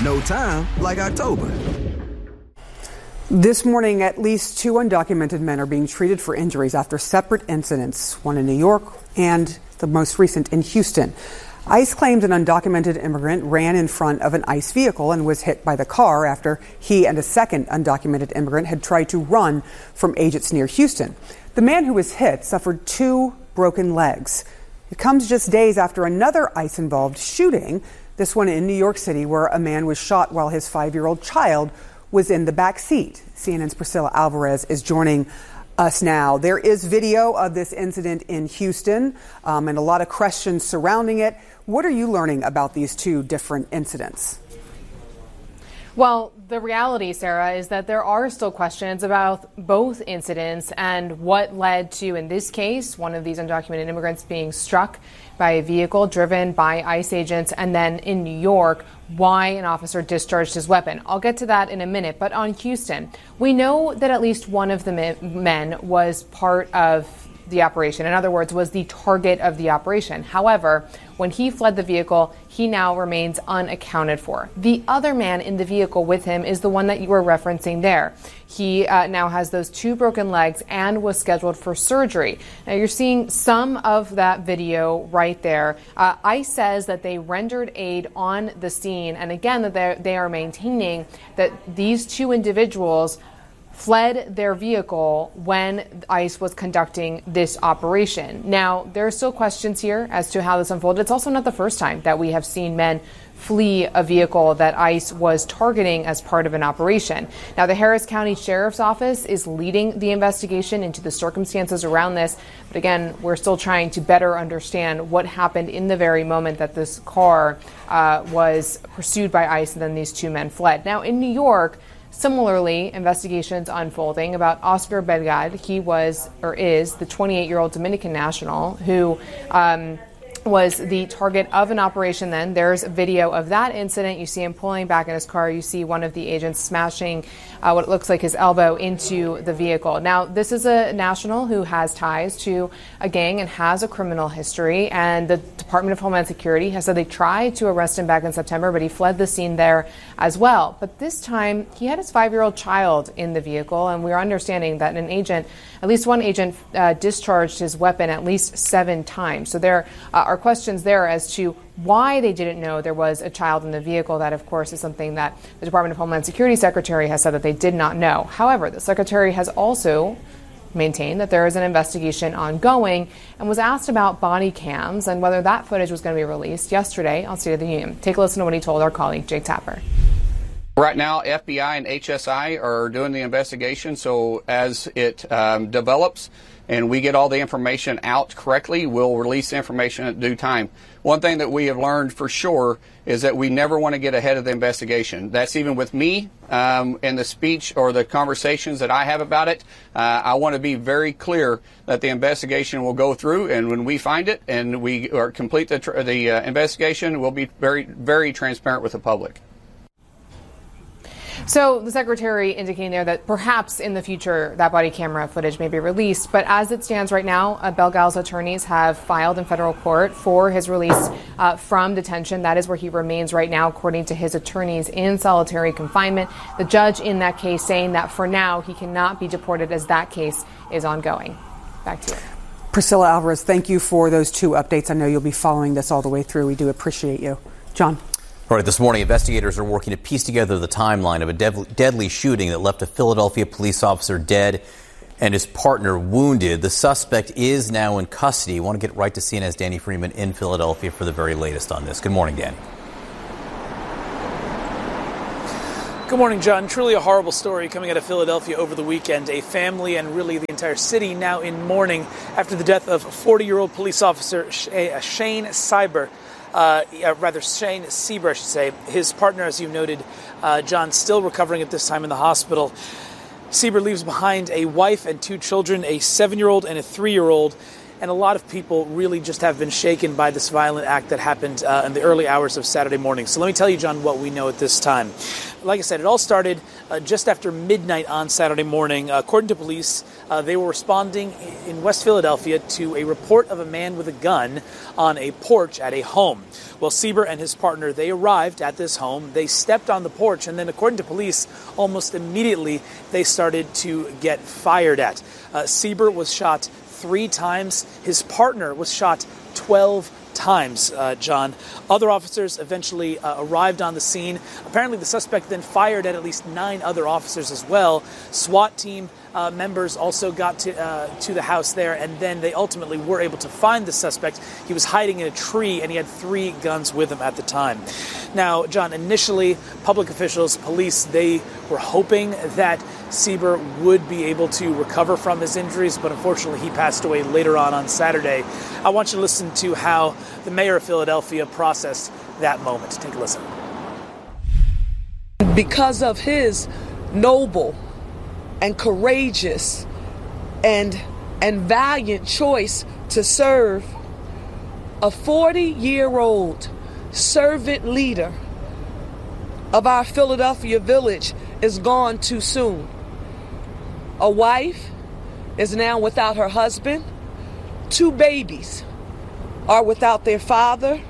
No time like October. This morning, at least 2 undocumented men are being treated for injuries after separate incidents, one in New York and the most recent in Houston. ICE claims an undocumented immigrant ran in front of an ICE vehicle and was hit by the car after he and a second undocumented immigrant had tried to run from agents near Houston. The man who was hit suffered 2 broken legs. It comes just days after another ICE-involved shooting, this one in New York City, where a man was shot while his 5-year-old child was in the back seat. CNN's Priscilla Alvarez is joining us now. There is video of this incident in Houston and a lot of questions surrounding it. What are you learning about these 2 different incidents? Well, the reality, Sarah, is that there are still questions about both incidents and what led to, in this case, one of these undocumented immigrants being struck by a vehicle driven by ICE agents, and then in New York, why an officer discharged his weapon. I'll get to that in a minute. But on Houston, we know that at least one of the men was part of the operation. In other words, was the target of the operation. However, when he fled the vehicle, he now remains unaccounted for. The other man in the vehicle with him is the one that you were referencing there. He now has those 2 broken legs and was scheduled for surgery. Now, you're seeing some of that video right there. ICE says that they rendered aid on the scene, and again, that they are maintaining that these 2 individuals fled their vehicle when ICE was conducting this operation. Now, there are still questions here as to how this unfolded. It's also not the first time that we have seen men flee a vehicle that ICE was targeting as part of an operation. Now, the Harris County Sheriff's Office is leading the investigation into the circumstances around this. But again, we're still trying to better understand what happened in the very moment that this car was pursued by ICE and then these 2 men fled. Now, in New York, similarly, investigations unfolding about Oscar Belgad. He was, or is, the 28-year-old Dominican national who was the target of an operation then. There's a video of that incident. You see him pulling back in his car. You see one of the agents smashing what looks like his elbow into the vehicle. Now, this is a national who has ties to a gang and has a criminal history. And the Department of Homeland Security has said they tried to arrest him back in September, but he fled the scene there as well. But this time, he had his 5-year-old child in the vehicle. And we're understanding that at least one agent discharged his weapon at least 7 times. So there are questions there as to why they didn't know there was a child in the vehicle. That, of course, is something that the Department of Homeland Security Secretary has said that they did not know. However, the Secretary has also maintained that there is an investigation ongoing and was asked about body cams and whether that footage was going to be released yesterday on State of the Union. Take a listen to what he told our colleague, Jake Tapper. Right now, FBI and HSI are doing the investigation, so as it develops and we get all the information out correctly, we'll release the information at due time. One thing that we have learned for sure is that we never want to get ahead of the investigation. That's even with me in the speech or the conversations that I have about it. I want to be very clear that the investigation will go through, and when we find it and we complete the investigation, we'll be very, very transparent with the public. So the Secretary indicating there that perhaps in the future that body camera footage may be released. But as it stands right now, Belgal's attorneys have filed in federal court for his release from detention. That is where he remains right now, according to his attorneys, in solitary confinement. The judge in that case saying that for now he cannot be deported as that case is ongoing. Back to you. Priscilla Alvarez, thank you for those 2 updates. I know you'll be following this all the way through. We do appreciate you. John. All right, this morning, investigators are working to piece together the timeline of a deadly shooting that left a Philadelphia police officer dead and his partner wounded. The suspect is now in custody. I want to get right to CNN's Danny Freeman in Philadelphia for the very latest on this. Good morning, Danny. Good morning, John. Truly a horrible story coming out of Philadelphia over the weekend. A family and really the entire city now in mourning after the death of 40-year-old police officer Shane Sieber. Shane Sieber, I should say. His partner, as you noted, John, still recovering at this time in the hospital. Sieber leaves behind a wife and 2 children, a 7-year-old and a 3-year-old. and a lot of people really just have been shaken by this violent act that happened in the early hours of Saturday morning. So let me tell you, John, what we know at this time. Like I said, it all started just after midnight on Saturday morning. According to police, they were responding in West Philadelphia to a report of a man with a gun on a porch at a home. Well, Sieber and his partner, they arrived at this home. They stepped on the porch, and then according to police, almost immediately they started to get fired at. Sieber was shot 3 times. His partner was shot 12 times, John. Other officers eventually arrived on the scene. Apparently, the suspect then fired at least 9 other officers as well. SWAT team members also got to the house there, and then they ultimately were able to find the suspect. He was hiding in a tree, and he had 3 guns with him at the time. Now, John, initially, public officials, police, they were hoping that Sieber would be able to recover from his injuries, but unfortunately he passed away later on Saturday. I want you to listen to how the mayor of Philadelphia processed that moment. Take a listen. Because of his noble and courageous and valiant choice to serve, a 40-year-old servant leader of our Philadelphia village is gone too soon. A wife is now without her husband. 2 babies are without their father.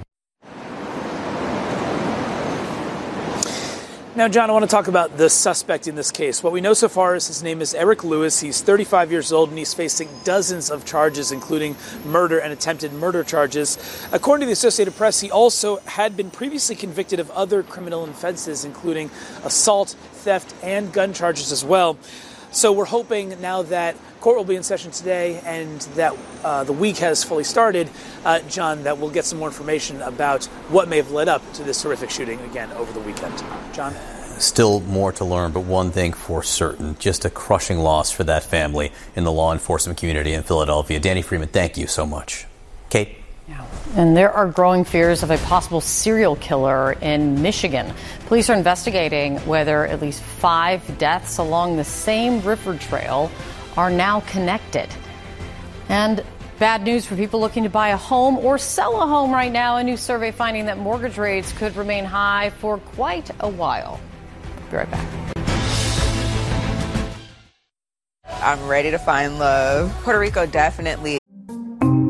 Now, John, I want to talk about the suspect in this case. What we know so far is his name is Eric Lewis. He's 35 years old, and he's facing dozens of charges, including murder and attempted murder charges. According to the Associated Press, he also had been previously convicted of other criminal offenses, including assault, theft, and gun charges as well. So we're hoping now that court will be in session today and that the week has fully started, John, that we'll get some more information about what may have led up to this horrific shooting again over the weekend. John? Still more to learn, but one thing for certain, just a crushing loss for that family in the law enforcement community in Philadelphia. Danny Freeman, thank you so much. Kate? Yeah. And there are growing fears of a possible serial killer in Michigan. Police are investigating whether at least 5 deaths along the same river trail are now connected. And bad news for people looking to buy a home or sell a home right now. A new survey finding that mortgage rates could remain high for quite a while. Be right back. I'm ready to find love. Puerto Rico definitely